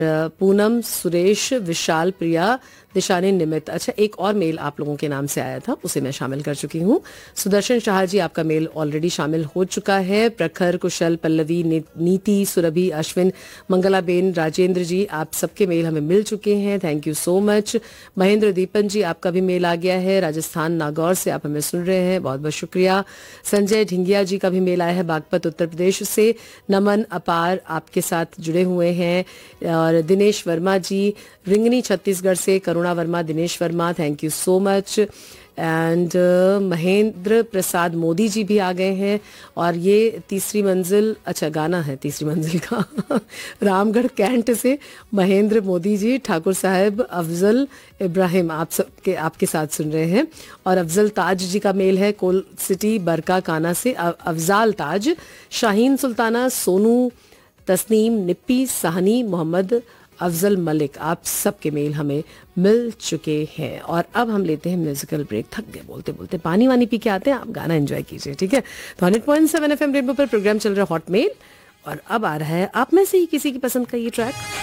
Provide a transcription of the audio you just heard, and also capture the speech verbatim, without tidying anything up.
पूनम, सुरेश, विशाल, प्रिया, दिशानी, निमित। अच्छा, एक और मेल आप लोगों के नाम से आया था, उसे मैं शामिल कर चुकी हूँ। सुदर्शन शाह जी, आपका मेल ऑलरेडी शामिल हो चुका है। प्रखर, कुशल, पल्लवी, नी, नीति, सुरभि, अश्विन, मंगला बेन, राजेंद्र जी, आप सबके मेल हमें मिल चुके हैं। Thank you so much. Mahendra दीपन जी, आपका भी मेल आ गया है। राजस्थान नागौर से आप हमें सुन रहे हैं, बहुत बहुत शुक्रिया। संजय ढिंगिया जी का भी मेल आया है बागपत उत्तर प्रदेश से। नमन अपार आपके साथ जुड़े हुए हैं। और दिनेश वर्मा जी, रिंगनी छत्तीसगढ़ से। करुणा Verma, Dinesh Verma, thank you so much. And Mahendra Prasad Modi ji भी आ गए हैं। और ये तीसरी मंजिल, अच्छा गाना है तीसरी मंजिल का रामगढ़ कैंट से महेंद्र मोदी जी, ठाकुर साहब, अफजल इब्राहिम, आप सबके आपके साथ सुन रहे हैं। और अफजल ताज जी का मेल है कोल सिटी बरका काना से। अफजाल ताज, शाहीन सुल्ताना, सोनू, तस्नीम, निप्पी, साहनी, मोहम्मद अफजल मलिक, आप सबके मेल हमें मिल चुके हैं। और अब हम लेते हैं म्यूजिकल ब्रेक। थक गए बोलते बोलते, पानी वानी पी के आते हैं, आप गाना एंजॉय कीजिए, ठीक है। तो hundred point seven F M rainbow पर प्रोग्राम चल रहा है हॉट मेल, और अब आ रहा है आप में से ही किसी की पसंद का ये ट्रैक।